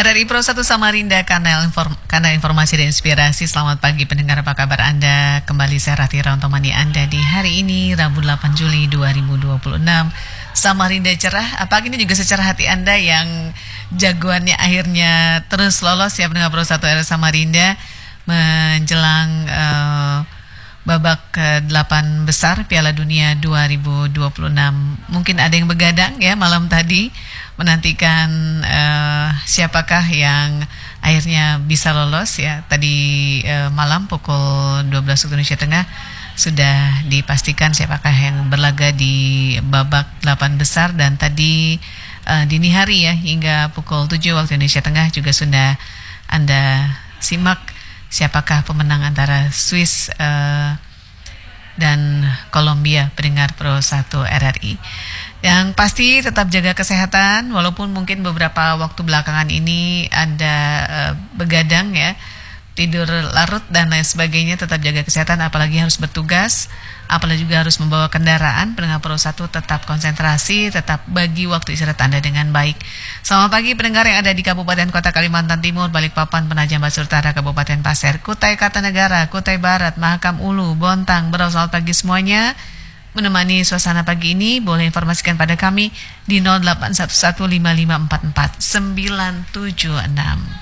RRI Pro 1 Samarinda, kanal informasi dan inspirasi. Selamat pagi pendengar, apa kabar Anda? Kembali saya Ratira untuk menemani Anda di hari ini, Rabu 8 Juli 2026. Samarinda cerah, pagi ini juga secara hati Anda yang jagoannya akhirnya terus lolos ya pendengar Pro 1 RRI Samarinda menjelang babak ke-8 besar Piala Dunia 2026. Mungkin ada yang begadang ya malam tadi menantikan siapakah yang akhirnya bisa lolos ya. Tadi malam pukul 12 waktu Indonesia Tengah sudah dipastikan siapakah yang berlaga di babak 8 besar, dan tadi dini hari ya hingga pukul 7 waktu Indonesia Tengah juga sudah Anda simak siapakah pemenang antara Swiss dan Kolombia, pendengar Pro 1 RRI. Yang pasti tetap jaga kesehatan, walaupun mungkin beberapa waktu belakangan ini Anda begadang ya, tidur larut dan lain sebagainya. Tetap jaga kesehatan, apalagi harus bertugas, apalagi juga harus membawa kendaraan. Pendengar Pro 1 tetap konsentrasi, tetap bagi waktu istirahat Anda dengan baik. Selamat pagi pendengar yang ada di Kabupaten Kota Kalimantan Timur, Balikpapan, Penajam Pasir Utara, Kabupaten Pasir, Kutai Kartanegara, Kutai Barat, Mahakam Ulu, Bontang, Berau. Selamat pagi semuanya. Menemani suasana pagi ini boleh informasikan pada kami di 08115544 976.